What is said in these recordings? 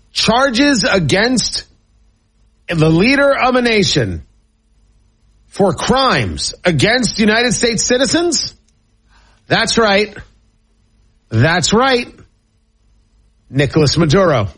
charges against the leader of a nation for crimes against United States citizens? That's right. That's right. Nicolas Maduro.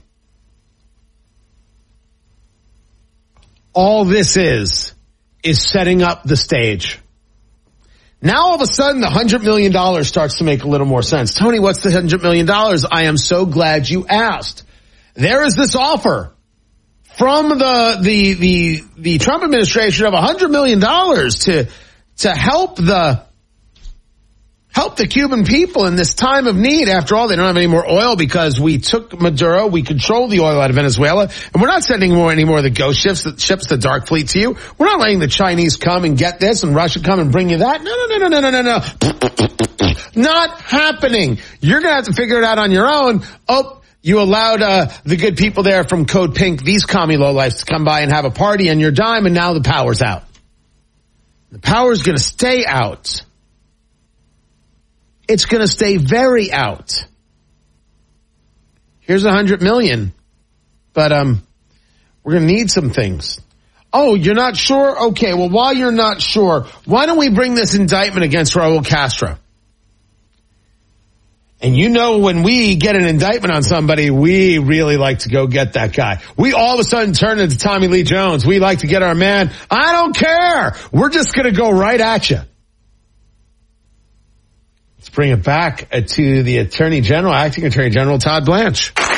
All this is setting up the stage. Now all of a sudden the $100 million starts to make a little more sense. Tony, what's the $100 million? I am so glad you asked. There is this offer from the Trump administration of $100 million to help the Cuban people in this time of need. After all, they don't have any more oil because we took Maduro. We control the oil out of Venezuela, and we're not sending any more of the ghost ships, the Dark Fleet to you. We're not letting the Chinese come and get this and Russia come and bring you that. No. Not happening. You're going to have to figure it out on your own. Oh, you allowed the good people there from Code Pink, these commie lowlifes, to come by and have a party on your dime, and now the power's out. The power's going to stay out. It's going to stay very out. Here's $100 million, but we're going to need some things. Oh, you're not sure? Okay, well, while you're not sure, why don't we bring this indictment against Raul Castro? And you know, when we get an indictment on somebody, we really like to go get that guy. We all of a sudden turn into Tommy Lee Jones. We like to get our man. I don't care. We're just going to go right at you. Let's bring it back to the Attorney General, Acting Attorney General Todd Blanche.